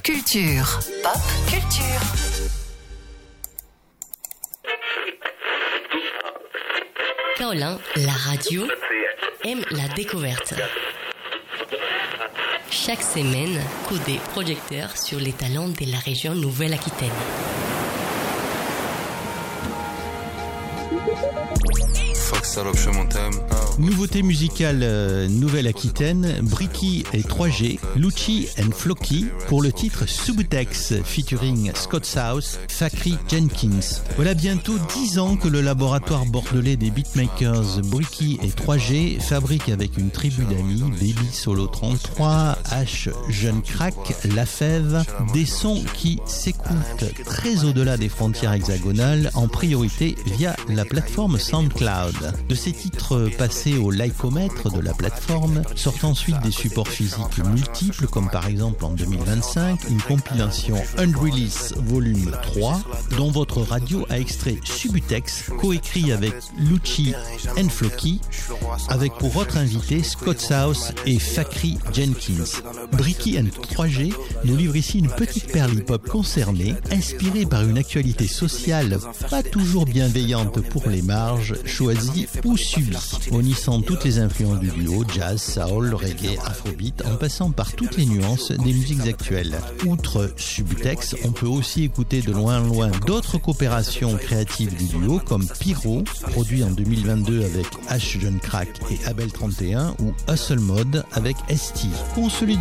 Culture. Pop Culture. Kaolin, la radio, aime la découverte. Chaque semaine, coup des projecteurs sur les talents de la région Nouvelle-Aquitaine. Nouveauté musicale Nouvelle-Aquitaine, Bricky et 3G, Lucci and Floki pour le titre Subutex featuring Scott South, Fakri Jenkins. Voilà bientôt 10 ans que le laboratoire bordelais des beatmakers Bricky et 3G fabrique avec une tribu d'amis, Baby Solo 33, H Jeune Crack, La Fève, des sons qui s'écoutent très au-delà des frontières hexagonales, en priorité via la plateforme SoundCloud. De ces titres passés au lycomètre de la plateforme sortent ensuite des supports physiques multiples, comme par exemple en 2025 une compilation Unreleased Volume 3 dont votre radio a extrait Subutex, coécrit avec Lucci and Floki, avec pour autre invité Scott South et Fakri Jenkins. Bricky and 3G nous livre ici une petite perle hip-hop concernée, inspirée par une actualité sociale pas toujours bienveillante pour les marges, choisie ou subie. Unissant toutes les influences du duo, jazz, soul, reggae, afrobeat, en passant par toutes les nuances des musiques actuelles. Outre Subutex, on peut aussi écouter de loin en loin d'autres coopérations créatives du duo, comme Pyro, produit en 2022 avec H Jeune Crack et Abel 31, ou Hustle Mode avec ST.